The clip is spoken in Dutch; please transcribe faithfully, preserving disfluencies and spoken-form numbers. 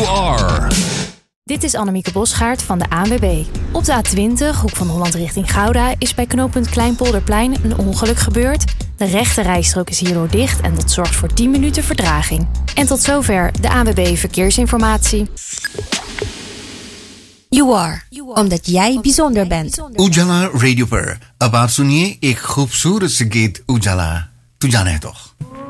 You Are. Dit is Annemieke Bosgaard van de A N W B. Op de A twintig, hoek van Holland richting Gouda, is bij knooppunt Kleinpolderplein een ongeluk gebeurd. De rechte rijstrook is hierdoor dicht en dat zorgt voor tien minuten vertraging. En tot zover de A N W B Verkeersinformatie. You Are, omdat jij bijzonder bent. Ujala Radio पर अब आप सुनिए एक खूबसूरत से गीत उजाला तू जाना है तो